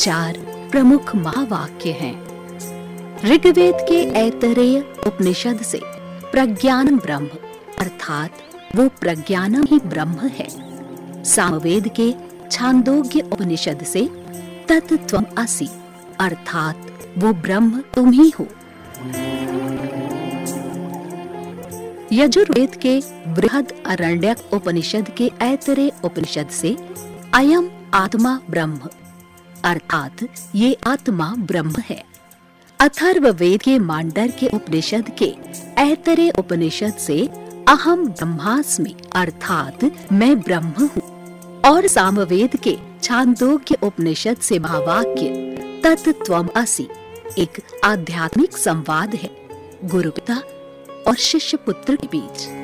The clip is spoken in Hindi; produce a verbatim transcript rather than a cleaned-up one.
चार प्रमुख महावाक्य हैं। ऋग्वेद के ऐतरेय उपनिषद से प्रज्ञानम ब्रह्म अर्थात वो प्रज्ञानम ही ब्रह्म है। सामवेद के छांदोग्य उपनिषद से तत्त्वम् असि अर्थात वो ब्रह्म तुम ही हो। यजुर्वेद के बृहदारण्यक उपनिषद के ऐतरेय उपनिषद से अयम आत्मा ब्रह्म अर्थात ये आत्मा ब्रह्म है। अथर्ववेद के मांडर्य उपनिषद के ऐतरेय उपनिषद से अहम ब्रह्मास्मि अर्थात मैं ब्रह्म हूँ। और सामवेद के छांदोग्य उपनिषद से महावाक्य तत्त्वम् असि एक आध्यात्मिक संवाद है गुरु पिता और शिष्य पुत्र के बीच।